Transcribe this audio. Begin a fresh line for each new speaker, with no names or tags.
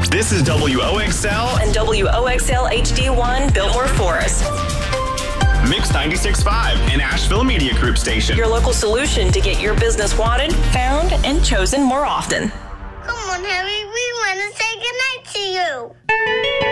This is WOXL
and WOXL HD1 Biltmore Forest.
Mix 96.5, an Asheville Media Group station.
Your local solution to get your business wanted, found, and chosen more often.
Come on, Harry. We want to say goodnight to you.